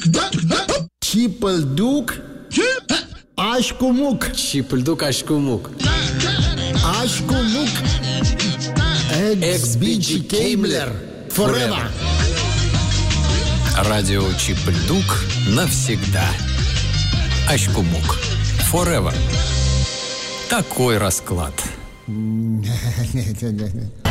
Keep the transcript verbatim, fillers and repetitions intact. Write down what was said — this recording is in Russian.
Чипальдук Ашкумук. Чипальдук Ашкумук. Ашкумук Экс-Биджи Кеймлер. Forever. Радио Чипальдук навсегда. Ашкумук. Forever. Такой расклад.